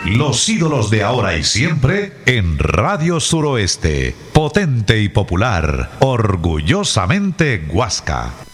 Los ídolos de ahora y siempre en Radio Suroeste. Potente y popular, orgullosamente Huasca.